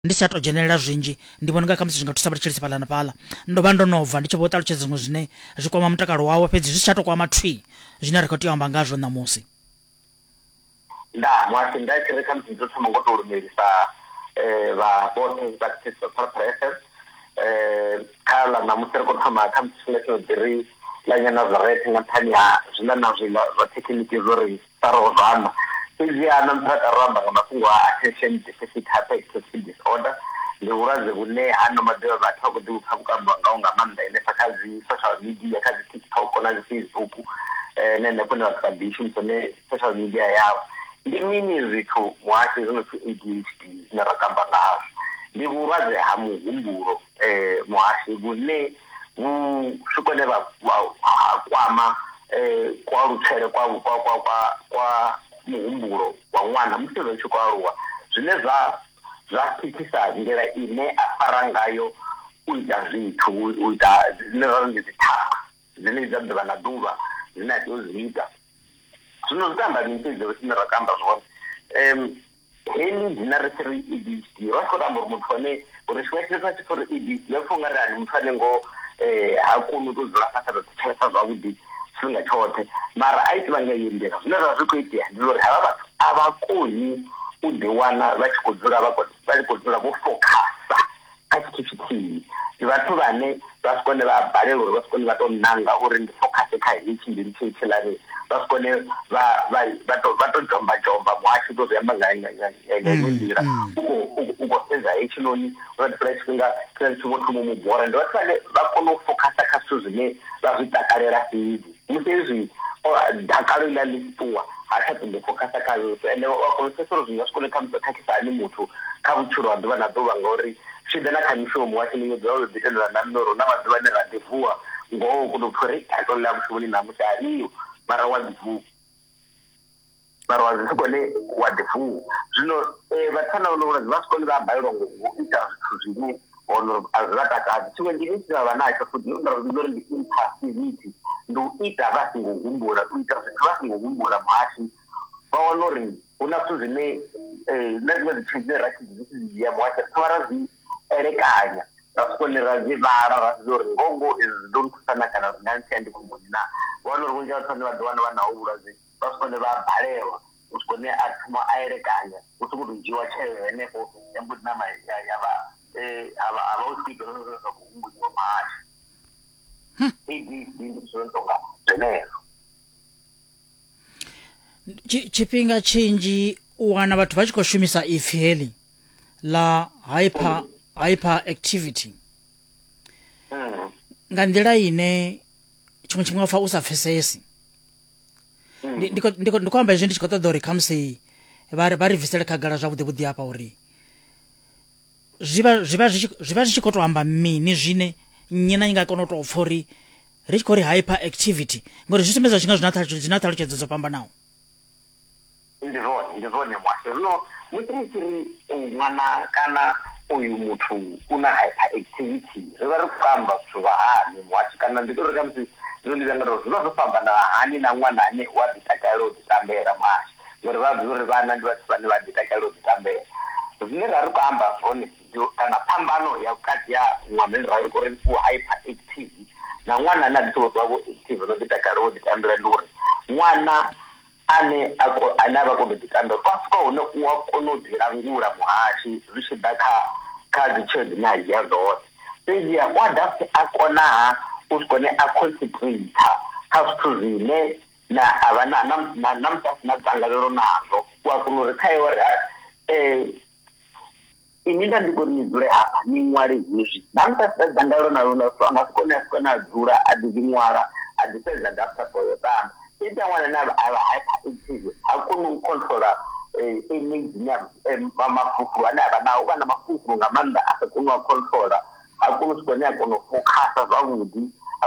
ndi sa to dzhenelela zwinzhi ndi vhona nga kha musi zwi nga thusa vhatshilisi phala na phala ndo vha ndo no bva ndi tshi vho ṱalutshedza zwiṅwe zwine zwi kwama mutakalo wawe fhedzi zwi si tsha to kwama thwi zwine ri khou tea u amba ngazwo ṋamusi. Mwasi nda tshi ri kha musi dzo thoma ngo to lumelisa vha vhoṱhe vha tshisa preferences kha la ṋamusi ri khou thoma kha musi tshine tsho ḓiri la Nazareth nga nṱhani ha zwina na zwila zwa thekhiniki zwo ri faraho zwana. Fhedzi ana muthu a ramba nga mafhungo a attention deficit hyperactivity disorder ndi vhulwadze vhune hano maḓuvha vhathu vha khou ḓi upfa vhukamba ngaho nga maanḓa henefha kha dzi social media kha dzi TikTok na dzi Facebook na henefho hune vhathu vha ḓi shumisa ne social media yavho. Ndi mini zwithu muhasho zwi no pfi ADHD zwine ra kamba ngazwo ndi vhulwadze ha muhumbulo muhasho vhune swikone vha kwama kwa lutshele kwa muhumbulo wa ṅwana musi ri tshi khou aluwa zwine zwa thithisa nḓila ine a fara ngayo u ita zwithu u ita zwine zwa ndi dzi thanga zwine dza ḓuvha na ḓuvha zwine a tea u zwi ita. Zwino zwi tamba mifhidzo zwine ra kamba zwone heli dzina ri tshi ri ADHD ra khou amba uri muthu ane uri tshifhinga tshi khou ri ADHD ya pfha ungari ani muthu ane ngo ha koni u to dzula fhasi a to thetshelesa zwavhuḓi tshifhinga tshoṱhe mara a iti vha nga yendela zwine zwa zwi khou itea ndi uri havha vhathu a vha koni u ḓiwana vha tshi khou dzula vha tshi khou dzula vho fokhasa kha tshithu tshithihi. Ndi vhathu vhane vha si kone vha balelwa uri vha si kone vha to nanga uri ndi fokhase kha hetshi ndi tshilani vha si kone vha to dzhomba muhasho to zwi amba nga nḓila u khou sedza hetshinoni uri fula tshifhinga tshi vho thoma mu bora ndi vhathu vhane vha kone u fokhasa kha zwithu zwine vha zwi takalela fhedzi musi hezwi dakalo iḽa ḽi ṱuwa ha tsha ṱoḓa fokhasa khazwo ende wa kona u sedza uri zwi nga si kone kha musi khakhisa ani muthu kha vhutshilo ha ḓuvha na ḓuvha ngauri tshi ḓa na kha mishumo wa tshini ḓo ḓi tendela na noro na maḓuvha ane ra ḓi vuwa ngoho ku ḓo pfha a to ḽa mushumoni na musi aliyo mara wa ḓi vuwa mara wa ḓi kone wa ḓi vuwa. Zwino vhathana vha vha si kone vha balelwa ngo ita zwithu zwine ono a zwi vha takadzi tshiṅwe ndi tshi vha natsho futhi nda ri uri ndi impassivity ndi u ita vha singo humbula u ita zwithu vha singo humbula muhashi vha wana uri hu na zwithu zwine na dziṅwe dzi tshine ra tshi dzi dzhia muhashi kha ra zwi elekanya ra si kone ra zwi vhala ra zwi uri ngoho zwi ḓo nthusana kana zwi nga nsia ndi khomboni na wana uri vhunzhi ha vhathu vhane vha ḓi wana vha naho vhulwadze vha si kone vha balelwa u si kone a thoma a elekanya u sokou tou dzhiwa tsheo henefho ya mbo ḓi nama ya vha ava u speaker zwa kuhumbuliwa muhashi ADHD ndi zwone tonga zwenezwo. Tshifhinga tshinzhi u wana vhathu vha tshi khou shumisa ipfhi heḽi ḽa hyper activity nga nḓila ine tshiṅwe tshifhinga pfa u sa pfesesi ndi khou amba hezwi ndi tshi khou ṱoḓa uri khamusi vha ri bvisele khagala zwavhuḓi hafha uri zwi vha zwi tshi khou tou amba mini zwine nnyi na nnyi nga kona u tou pfha uri ri tshi khou ri hyper activity ngori zwi sumbedza zwinga zwina ṱhalutshedzo dzo fhambanaho. Ndi zwone mwasho zwino musi ni tshiri ṅwana kana uyu muthu u na hyperactivity ri vha ri khou amba zwithu vha hani muhashi kana ndi tori khamusi zwino ndi vhanga uri zwi vha zwo fhambana hani na ṅwana ane wa ḓi takalela u ḓi tambela muhashi ngori vha ḓi uri vhana ndi vhathu vhane vha ḓi takalela u ḓi tambela zwine ra ri khou amba zwone kana phambano ya vhukati ha ṅwana ra ri khou ri u hyperactive na ṅwana ane a ḓi tou vha active no ḓi takalela u ḓi tambela ndi uri ṅwana ane a vha kona u ḓi tambela kwa swika hune u a kona u ḓi langula muhashi zwi tshi ḓa kha dzi tsheo dzine a dzhia dzoṱhe fhedziha wa dovha futhi a konaha u si kone a concentrate kha zwithu zwine na avha na musi na dzangalelo nazwo u a kona uri kha iwe ini nda ndi koni ni dzule hafha ni ṅwale hezwi na musi a si dzangalelo nalo naso a nga si kone a dzula a ḓi ṅwala a ḓi fhedza dafta for yo tamba ita ṅwana na a vha hyperactive ha koni u controla image na mafufuru ane avha nao vha na mafufuru nga maanḓa a sa koni u a controla ha koni u si kone a kona u fokhasa zwavhuḓi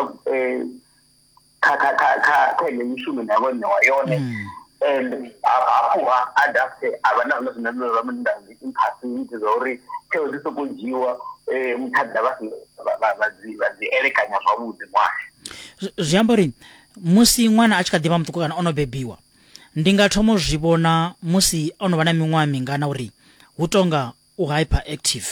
kha ene mishumo ine avha ṋewa yone and hafhu a dafhe a vha na zwine zwa munda impassivity zwa uri tsheo dzi sokou dzhiwa muthu a ḓa vha dzi elekanya zwavhuḓi mwashi. Zwi amba uri musi ṅwana a tshi kha ḓivha muṱuku kana ono bebiwa ndi nga thoma u zwi vhona musi ono vha na miṅwaha mingana uri hu tonga u hyperactive